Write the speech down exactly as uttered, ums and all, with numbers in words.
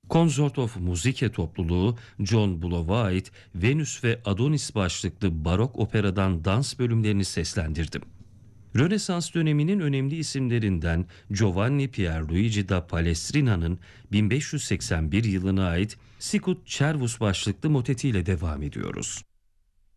Consort of Musica topluluğu, John Bullock'a ait Venüs ve Adonis başlıklı barok operadan dans bölümlerini seslendirdim. Rönesans döneminin önemli isimlerinden Giovanni Pierluigi da Palestrina'nın bin beş yüz seksen bir yılına ait Sicut Cervus başlıklı motetiyle devam ediyoruz.